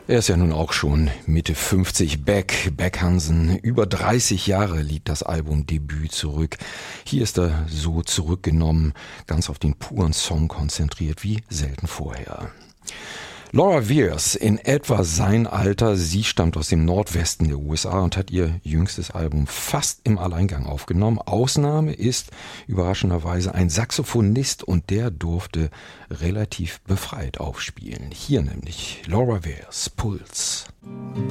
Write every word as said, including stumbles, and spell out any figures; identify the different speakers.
Speaker 1: Er ist ja nun auch schon Mitte fünfzig, Beck, Beck Hansen. Über dreißig Jahre liegt das Albumdebüt zurück. Hier ist er so zurückgenommen, ganz auf den puren Song konzentriert wie selten vorher. Laura Weirs, in etwa sein Alter, sie stammt aus dem Nordwesten der U S A und hat ihr jüngstes Album fast im Alleingang aufgenommen. Ausnahme ist überraschenderweise ein Saxophonist und der durfte relativ befreit aufspielen. Hier nämlich Laura Weirs, Puls.